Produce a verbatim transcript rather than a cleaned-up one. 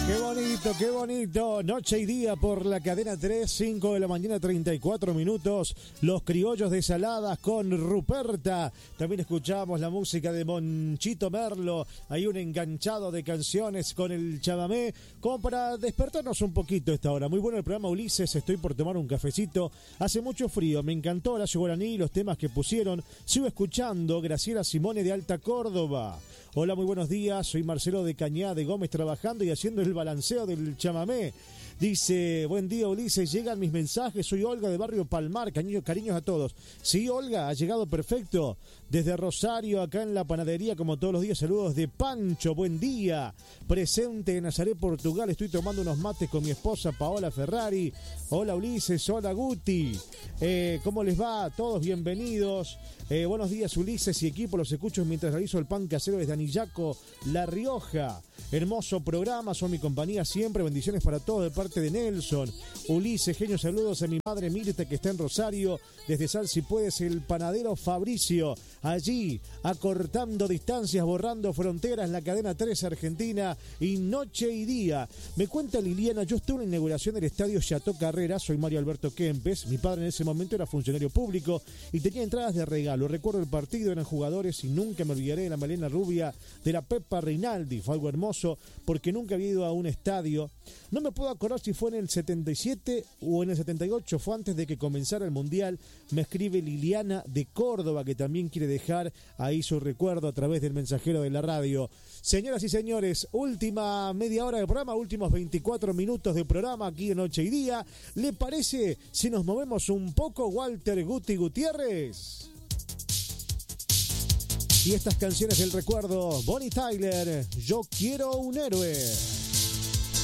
Qué bonito, qué bonito. Noche y día por la cadena tres, cinco de la mañana, treinta y cuatro minutos. Los criollos de Saladas con Ruperta. También escuchamos la música de Monchito Merlo. Hay un enganchado de canciones con el chamamé, como para despertarnos un poquito esta hora. Muy bueno el programa, Ulises. Estoy por tomar un cafecito. Hace mucho frío. Me encantó la Guaraní y los temas que pusieron. Sigo escuchando. Graciela Simone de Alta Córdoba. Hola, muy buenos días. Soy Marcelo de Cañada de Gómez, trabajando y haciendo el balanceo del chamamé. Dice, buen día Ulises, llegan mis mensajes, soy Olga de Barrio Palmar, cariños, cariños a todos. Sí, Olga, ha llegado perfecto. Desde Rosario, acá en la panadería, como todos los días, saludos de Pancho, buen día. Presente en Nazaret, Portugal, estoy tomando unos mates con mi esposa Paola Ferrari. Hola Ulises, hola Guti. Eh, ¿Cómo les va? Todos bienvenidos. Eh, buenos días Ulises y equipo, los escucho mientras realizo el pan casero desde Anillaco, La Rioja. Hermoso programa, son mi compañía siempre, bendiciones para todos de parte de Nelson. Ulises, genio, saludos a mi madre Mirta que está en Rosario, desde Sal si puedes, el panadero Fabricio, allí acortando distancias, borrando fronteras, la cadena tres Argentina y noche y día. Me cuenta Liliana, yo estuve en la inauguración del estadio Chateau Carrera, soy Mario Alberto Kempes, mi padre en ese momento era funcionario público y tenía entradas de regalo, recuerdo el partido, eran jugadores y nunca me olvidaré de la melena rubia de la Pepa Reinaldi, fue algo hermoso porque nunca había ido a un estadio. No me puedo acordar si fue en el setenta y siete o en el setenta y ocho, fue antes de que comenzara el Mundial. Me escribe Liliana de Córdoba, que también quiere dejar ahí su recuerdo a través del mensajero de la radio. Señoras y señores, última media hora de programa, últimos veinticuatro minutos de programa aquí en Noche y Día. ¿Le parece si nos movemos un poco, Walter Guti Gutiérrez? Y estas canciones del recuerdo, Bonnie Tyler, Yo quiero un héroe.